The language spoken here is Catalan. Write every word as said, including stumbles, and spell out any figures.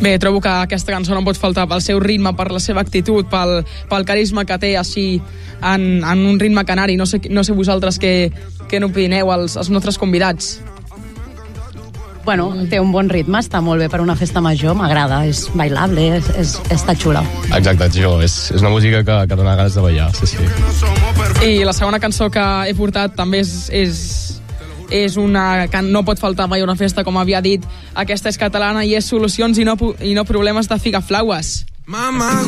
Bé, trobo que aquesta cançó no pot faltar pel seu ritme, per la seva actitud, pel, pel carisma que té així en, en un ritme canari. No sé, no sé vosaltres què, què n'opineu els, els nostres convidats. Bueno, té un bon ritme, està molt bé per una festa major, m'agrada, és bailable, és, és, està xula. Exacte, jo, és, és una música que, que dona ganes de ballar, sí, sí. I la segona cançó que he portat també és... és és una que no pot faltar mai a una festa, com havia dit. Aquesta és catalana i és Solucions i no, i no problemes de Figaflaues. Mama.